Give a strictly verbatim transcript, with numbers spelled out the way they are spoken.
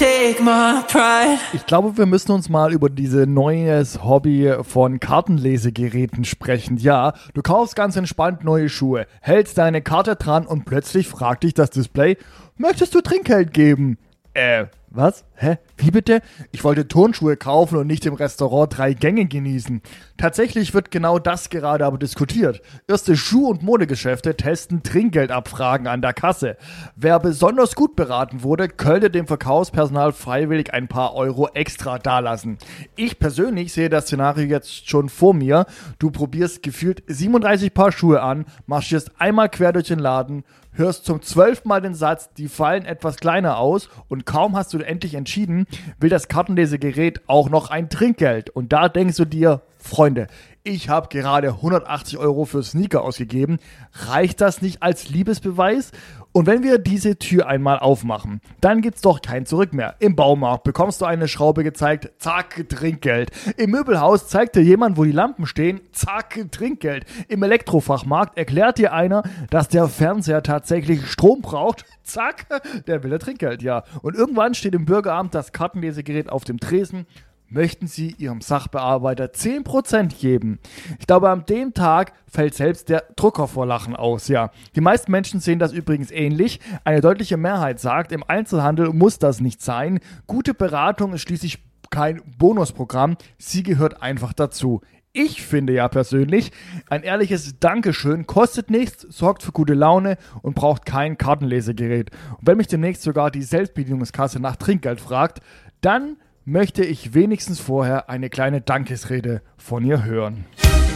take my pride. Ich glaube, wir müssen uns mal über dieses neues Hobby von Kartenlesegeräten sprechen. Ja, du kaufst ganz entspannt neue Schuhe, hältst deine Karte dran und plötzlich fragt dich das Display, möchtest du Trinkgeld geben? Äh, was? Hä? Wie bitte? Ich wollte Turnschuhe kaufen und nicht im Restaurant drei Gänge genießen. Tatsächlich wird genau das gerade aber diskutiert. Erste Schuh- und Modegeschäfte testen Trinkgeldabfragen an der Kasse. Wer besonders gut beraten wurde, könnte dem Verkaufspersonal freiwillig ein paar Euro extra dalassen. Ich persönlich sehe das Szenario jetzt schon vor mir. Du probierst gefühlt siebenunddreißig Paar Schuhe an, marschierst einmal quer durch den Laden, hörst zum zwölften Mal den Satz, die fallen etwas kleiner aus und kaum hast du endlich entschieden, will das Kartenlesegerät auch noch ein Trinkgeld. Und da denkst du dir, Freunde, ich habe gerade hundertachtzig Euro für Sneaker ausgegeben. Reicht das nicht als Liebesbeweis? Und wenn wir diese Tür einmal aufmachen, dann gibt's doch kein Zurück mehr. Im Baumarkt bekommst du eine Schraube gezeigt, zack, Trinkgeld. Im Möbelhaus zeigt dir jemand, wo die Lampen stehen, zack, Trinkgeld. Im Elektrofachmarkt erklärt dir einer, dass der Fernseher tatsächlich Strom braucht, zack, der will der Trinkgeld, ja. Und irgendwann steht im Bürgeramt das Kartenlesegerät auf dem Tresen. Möchten Sie Ihrem Sachbearbeiter zehn Prozent geben? Ich glaube, an dem Tag fällt selbst der Drucker vor Lachen aus, ja. Die meisten Menschen sehen das übrigens ähnlich. Eine deutliche Mehrheit sagt, im Einzelhandel muss das nicht sein. Gute Beratung ist schließlich kein Bonusprogramm. Sie gehört einfach dazu. Ich finde ja persönlich, ein ehrliches Dankeschön kostet nichts, sorgt für gute Laune und braucht kein Kartenlesegerät. Und wenn mich demnächst sogar die Selbstbedienungskasse nach Trinkgeld fragt, dann möchte ich wenigstens vorher eine kleine Dankesrede von ihr hören.